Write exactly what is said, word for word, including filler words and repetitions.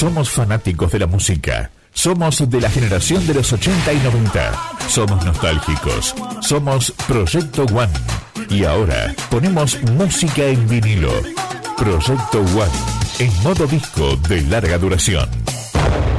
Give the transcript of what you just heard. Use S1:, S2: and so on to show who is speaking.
S1: Somos fanáticos de la música. Somos de la generación de los ochenta y noventa. Somos nostálgicos. Somos Proyecto One. Y ahora ponemos música en vinilo. Proyecto One, en modo disco de larga duración.